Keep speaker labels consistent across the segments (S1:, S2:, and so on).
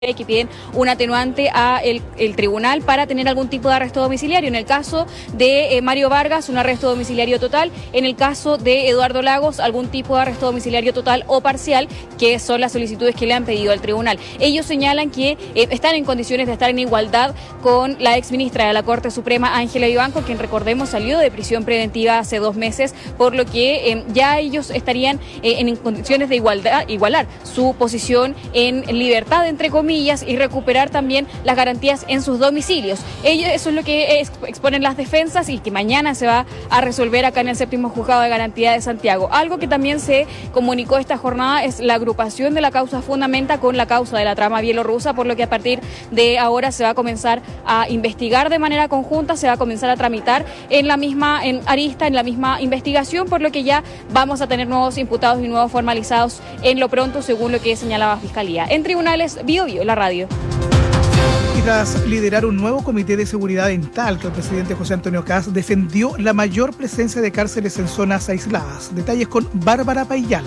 S1: que piden un atenuante a el tribunal para tener algún tipo de arresto domiciliario. En el caso de Mario Vargas, un arresto domiciliario total. En el caso de Eduardo Lagos, algún tipo de arresto domiciliario total o parcial, que son las solicitudes que le han pedido al tribunal. Ellos señalan que están en condiciones de estar en igualdad con la exministra de la Corte Suprema, Ángela Vivanco, quien, recordemos, salió de prisión preventiva hace 2 meses, por lo que ya ellos estarían en condiciones de igualar su posición en libertad, entre comillas, y recuperar también las garantías en sus domicilios. Eso es lo que exponen las defensas y que mañana se va a resolver acá en el 7º Juzgado de Garantía de Santiago. Algo que también se comunicó esta jornada es la agrupación de la causa Fundamenta con la causa de la trama bielorrusa, por lo que a partir de ahora se va a comenzar a investigar de manera conjunta, se va a comenzar a tramitar en la misma arista, en la misma investigación, por lo que ya vamos a tener nuevos imputados y nuevos formalizados en lo pronto, según lo que señalaba Fiscalía. En tribunales, Biobío, la radio.
S2: Y tras liderar un nuevo comité de seguridad en Talca, el presidente José Antonio Kast defendió la mayor presencia de cárceles en zonas aisladas. Detalles con Bárbara Paillal.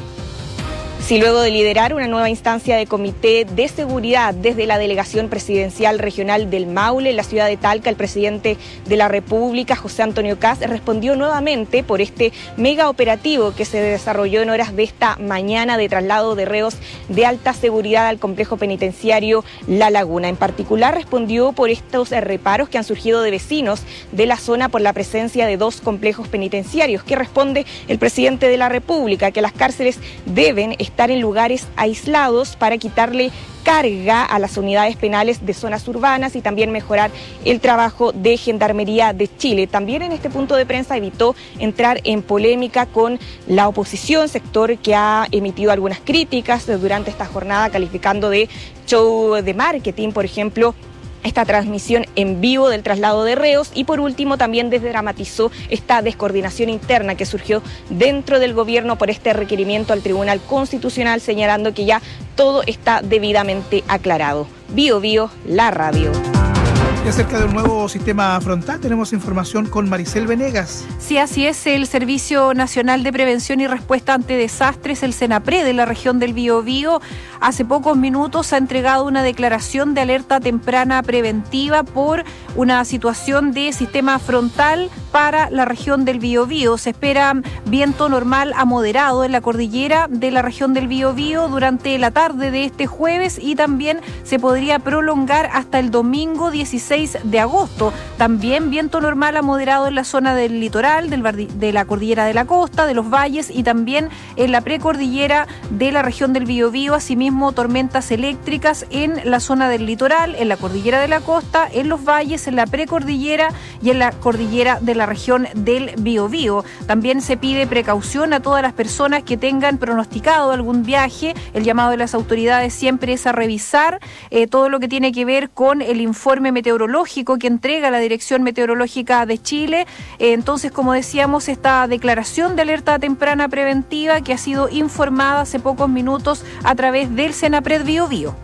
S3: Sí, luego de liderar una nueva instancia de comité de seguridad desde la Delegación Presidencial Regional del Maule, en la ciudad de Talca, el presidente de la República, José Antonio Kast, respondió nuevamente por este mega operativo que se desarrolló en horas de esta mañana de traslado de reos de alta seguridad al complejo penitenciario La Laguna. En particular, respondió por estos reparos que han surgido de vecinos de la zona por la presencia de 2 complejos penitenciarios, que responde el presidente de la República, que las cárceles deben estar en lugares aislados para quitarle carga a las unidades penales de zonas urbanas y también mejorar el trabajo de Gendarmería de Chile. También en este punto de prensa evitó entrar en polémica con la oposición, sector que ha emitido algunas críticas durante esta jornada, calificando de show de marketing, por ejemplo, esta transmisión en vivo del traslado de reos, y por último también desdramatizó esta descoordinación interna que surgió dentro del gobierno por este requerimiento al Tribunal Constitucional, señalando que ya todo está debidamente aclarado. Biobío, la radio.
S2: Y acerca del nuevo sistema frontal tenemos información con Maricel Venegas.
S4: Sí, así es. El Servicio Nacional de Prevención y Respuesta ante Desastres, el SENAPRED, de la región del Biobío, hace pocos minutos ha entregado una declaración de alerta temprana preventiva por una situación de sistema frontal para la región del Biobío. Se espera viento normal a moderado en la cordillera de la región del Biobío durante la tarde de este jueves, y también se podría prolongar hasta el domingo 16 de agosto. También viento normal a moderado en la zona del litoral, de la cordillera de la costa, de los valles, y también en la precordillera de la región del Biobío. Asimismo, tormentas eléctricas en la zona del litoral, en la cordillera de la costa, en los valles, en la precordillera y en la cordillera de la región del Biobío. También se pide precaución a todas las personas que tengan pronosticado algún viaje. El llamado de las autoridades siempre es a revisar todo lo que tiene que ver con el informe meteorológico que entrega la Dirección Meteorológica de Chile. Entonces, como decíamos, esta declaración de alerta temprana preventiva que ha sido informada hace pocos minutos a través del SENAPRED Biobío.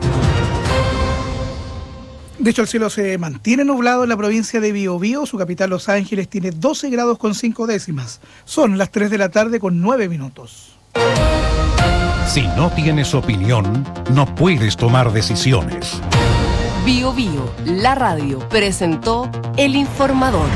S2: De hecho, el cielo se mantiene nublado en la provincia de Biobío. Su capital, Los Ángeles, tiene 12 grados con 5 décimas. Son las 3 de la tarde con 9 minutos.
S5: Si no tienes opinión, no puedes tomar decisiones.
S6: Biobío, la radio, presentó El Informador.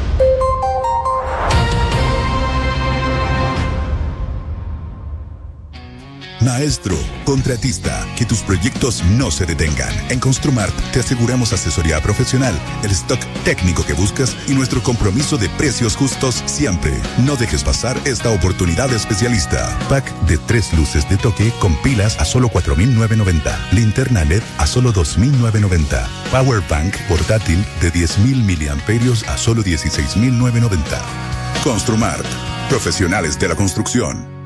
S7: Maestro, contratista, que tus proyectos no se detengan. En Construmart te aseguramos asesoría profesional, el stock técnico que buscas y nuestro compromiso de precios justos siempre. No dejes pasar esta oportunidad especialista. Pack de 3 luces de toque con pilas a solo 4.990. Linterna LED a solo 2.990. Power Bank portátil de 10.000 miliamperios a solo 16.990. Construmart, profesionales de la construcción.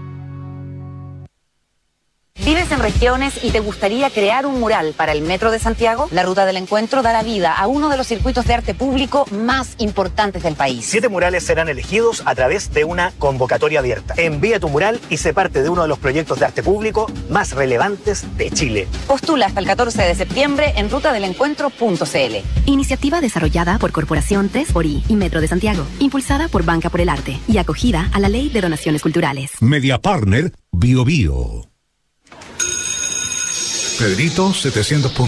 S8: ¿Vives en regiones y te gustaría crear un mural para el Metro de Santiago? La Ruta del Encuentro dará vida a uno de los circuitos de arte público más importantes del país.
S9: 7 murales serán elegidos a través de una convocatoria abierta. Envía tu mural y sé parte de uno de los proyectos de arte público más relevantes de Chile.
S8: Postula hasta el 14 de septiembre en rutadelencuentro.cl.
S10: Iniciativa desarrollada por Corporación 3xI y Metro de Santiago, impulsada por Banca por el Arte y acogida a la Ley de Donaciones Culturales.
S5: Media Partner Biobío.
S11: Pedrito 700.